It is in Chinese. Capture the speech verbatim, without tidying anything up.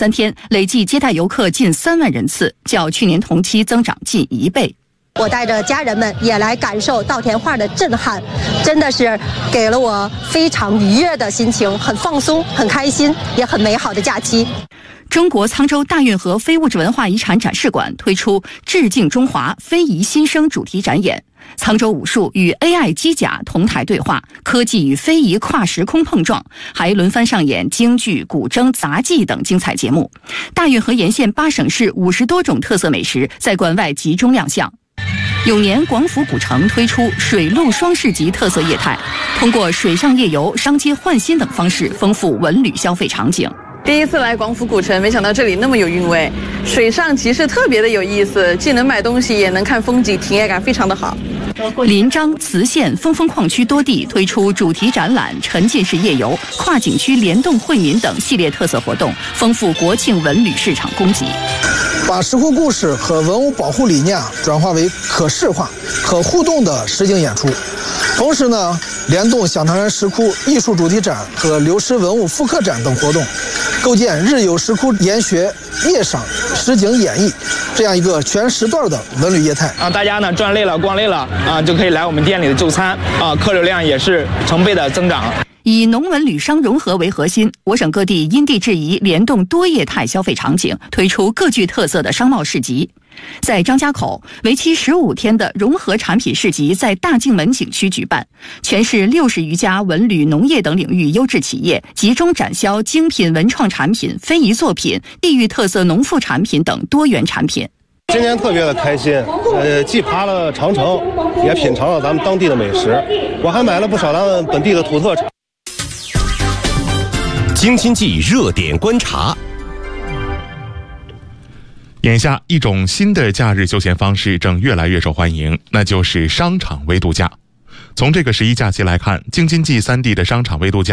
三天，累计接待游客近三万人次，较去年同期增长近一倍。 我带着家人们也来感受稻田画的震撼，真的是给了我非常愉悦的心情，很放松、很开心，也很美好的假期。 中国沧州大运河非物质文化遗产展示馆推出“致敬中华，非遗新生”主题展演，沧州武术与 A I 机甲同台对话，科技与非遗跨时空碰撞，还轮番上演京剧、古筝、杂技等精彩节目。大运河沿线八省市五十多种特色美食在馆外集中亮相。永年广府古城推出水陆双市集特色业态，通过水上夜游、商街换新等方式丰富文旅消费场景。 第一次来广府古城，没想到这里那么有韵味。水上集市特别的有意思，既能买东西，也能看风景，体验感非常的好。 临漳、磁县、峰峰矿区多地推出主题展览、沉浸式夜游、跨景区联动惠民等系列特色活动，丰富国庆文旅市场供给。 把石窟故事和文物保护理念转化为可视化、可互动的实景演出，同时呢，联动响堂山石窟艺术主题展和流失文物复刻展等活动，构建日游石窟研学、夜赏、实景演绎这样一个全时段的文旅业态啊！大家呢转累了、逛累了啊，就可以来我们店里的就餐啊，客流量也是成倍的增长。 以农文旅商融合为核心，我省各地因地制宜，联动多业态消费场景，推出各具特色的商贸市集。在张家口，为期十五天的融合产品市集在大镜门景区举办，全市六十余家文旅、农业等领域优质企业集中展销精品文创产品、非遗作品、地域特色农副产品等多元产品。 今年特别的开心，呃，既爬了长城，也品尝了咱们当地的美食，我还买了不少咱们本地的土特产。 京津冀热点观察。 眼下，一种新的假日休闲方式正越来越受欢迎，那就是商场微度假。从这个十一假期来看，京津冀三地的商场微度假